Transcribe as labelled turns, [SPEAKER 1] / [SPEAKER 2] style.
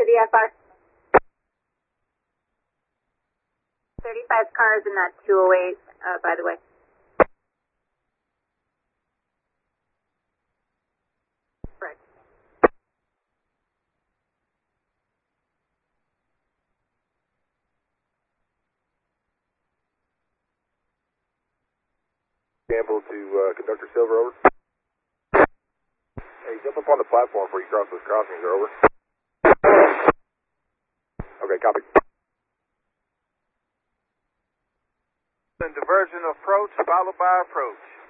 [SPEAKER 1] to the FR. 35 cars in that 208, by the way. Right.
[SPEAKER 2] Campbell to Conductor Silver, over. Hey, jump up on the platform before you cross those crossings, over. Okay, copy.
[SPEAKER 3] Diversion approach followed by approach.